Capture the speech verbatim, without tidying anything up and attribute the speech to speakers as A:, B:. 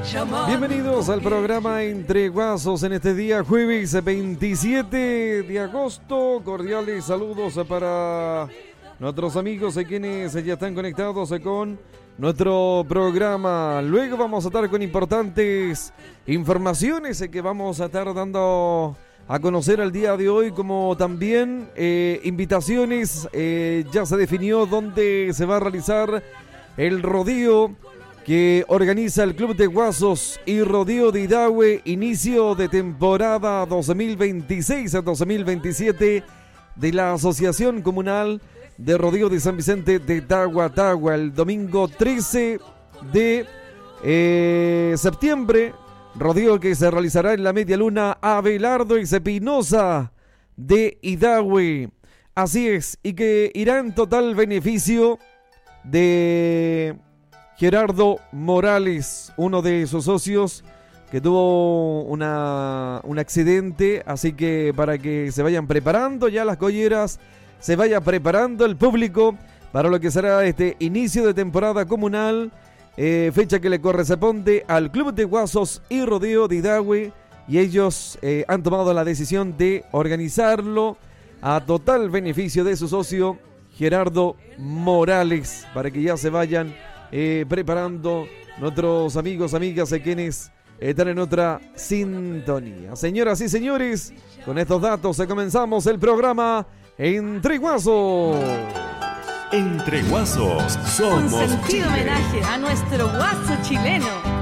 A: Bienvenidos al programa Entre Guasos en este día jueves veintisiete de agosto. Cordiales saludos para nuestros amigos y quienes ya están conectados con nuestro programa. Luego vamos a estar con importantes informaciones que vamos a estar dando a conocer el día de hoy, como también eh, invitaciones. Eh, ya se definió dónde se va a realizar el rodeo que organiza el Club de Guasos y Rodeo de Idahue, inicio de temporada dos mil veintiséis a dos mil veintisiete de la Asociación Comunal de Rodeo de San Vicente de Tahuatahua, el domingo trece de eh, septiembre, rodeo que se realizará en la Media Luna Abelardo y Cepinosa de Idahue. Así es, y que irá en total beneficio de Gerardo Morales, uno de sus socios que tuvo una, un accidente, así que para que se vayan preparando ya las colleras, se vaya preparando el público para lo que será este inicio de temporada comunal, eh, fecha que le corresponde al Club de Guasos y Rodeo de Idahue, y ellos eh, han tomado la decisión de organizarlo a total beneficio de su socio Gerardo Morales, para que ya se vayan Eh, preparando nuestros amigos, amigas y quienes eh, están en otra sintonía. Señoras y señores, con estos datos comenzamos el programa Entre Guasos.
B: Entre Guasos somos
C: un sentido
B: Chile.
C: Homenaje a nuestro guaso chileno.